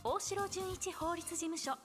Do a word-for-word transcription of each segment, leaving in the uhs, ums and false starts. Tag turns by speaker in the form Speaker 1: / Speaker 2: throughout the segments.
Speaker 1: 大城純一法律事務所。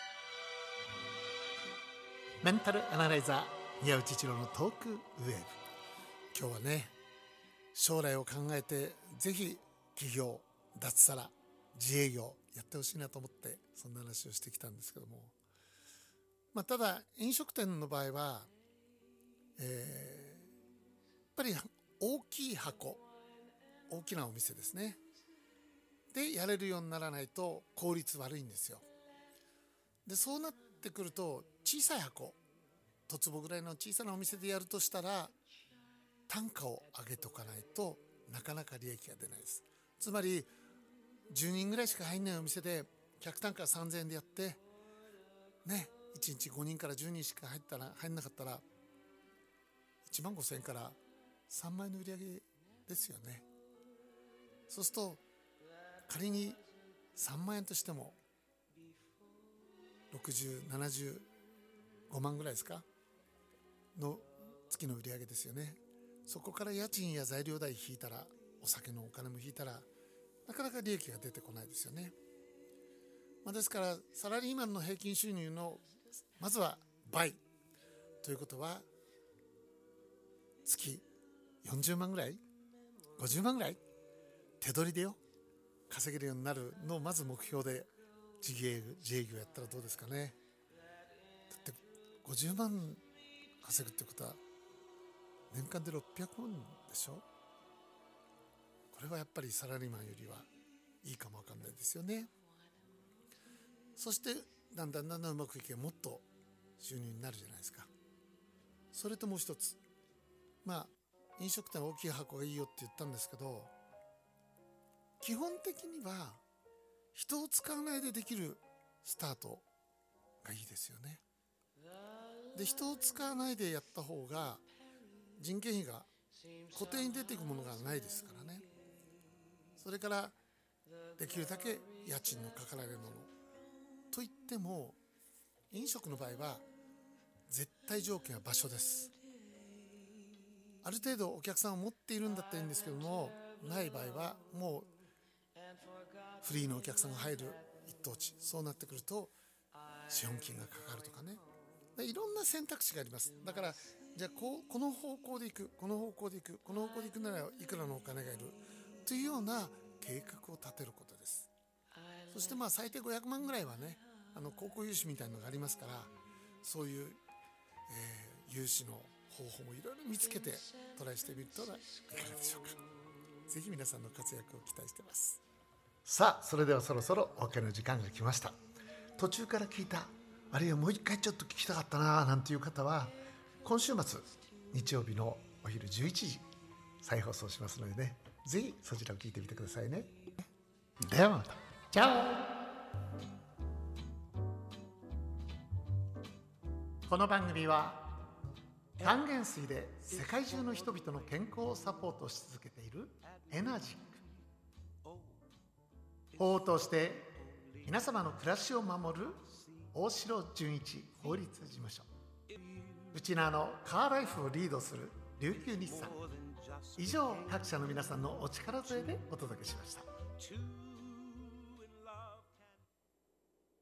Speaker 2: メンタルアナライザー宮内一郎のトークウェーブ。今日はね、将来を考えてぜひ起業、脱サラ、自営業やってほしいなと思ってそんな話をしてきたんですけども、まあ、ただ飲食店の場合は、えー、やっぱり大きい箱、大きなお店ですねでやれるようにならないと効率悪いんですよ。でそうなってくると小さい箱、一坪ぐらいの小さなお店でやるとしたら単価を上げとかないとなかなか利益が出ないです。つまりじゅうにんぐらいしか入んないお店で客単価さんぜんえんでやってね、いちにちごにんからじゅうにんしか入ったら入んなかったらいちまんごせんえんからさんまんえんの売り上げですよね。そうすると仮にさんまんえんとしてもろくじゅう、ななじゅうごまんぐらいですかの月の売り上げですよね。そこから家賃や材料代引いたら、お酒のお金も引いたらなかなか利益が出てこないですよね。まあ、ですからサラリーマンの平均収入のまずは倍ということは月よんじゅうまんぐらい、ごじゅうまんぐらい手取りでよ稼げるようになるのをまず目標で自営自営業やったらどうですかね。だってごじゅうまん稼ぐってことは年間でろっぴゃくまんでしょ。これはやっぱりサラリーマンよりはいいかもわかんないですよね。そしてだんだんだんだんうまくいけばもっと収入になるじゃないですか。それともう一つ、まあ飲食店は大きい箱がいいよって言ったんですけど、基本的には人を使わないでできるスタートがいいですよね。で人を使わないでやった方が人件費が固定に出ていくものがないですからね。それからできるだけ家賃のかからないものといっても、飲食の場合は絶対条件は場所です。ある程度お客さんを持っているんだったらいいんですけども、ない場合はもうフリーのお客さんが入る一等地、そうなってくると資本金がかかるとかね、いろんな選択肢があります。だからじゃあ こ, うこの方向で行く、この方向で行く、この方向で行くならいくらのお金がいるというような計画を立てることです。そしてまあ最低ごひゃくまんぐらいはね、あの高校融資みたいなのがありますから、そういう、えー、融資の方法もいろいろ見つけてトライしてみるといかがでしょうか。ぜひ皆さんの活躍を期待しています。さあそれではそろそろお別れの時間が来ました。途中から聞いた、あるいはもう一回ちょっと聞きたかったななんていう方は、今週末日曜日のお昼じゅういちじ再放送しますのでね、ぜひそちらを聞いてみてくださいね。ではまた、チャオ。この番組は還元水で世界中の人々の健康をサポートし続けているエナジック、法を通して皆様の暮らしを守る大城純一法律事務所、ウチナーのカーライフをリードする琉球日産、以上各社の皆さんのお力添えでお届けしました。